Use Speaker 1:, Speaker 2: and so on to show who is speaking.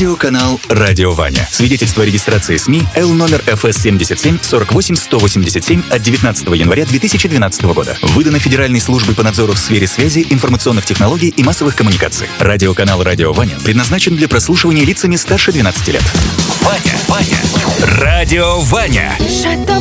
Speaker 1: Радиоканал «Радио Ваня». Свидетельство о регистрации СМИ Л номер ФС 77 48 187 от 19 января 2012 года. Выдано Федеральной службой по надзору в сфере связи, информационных технологий и массовых коммуникаций. Радиоканал «Радио Ваня» предназначен для прослушивания лицами старше 12 лет. Ваня. Радио Ваня.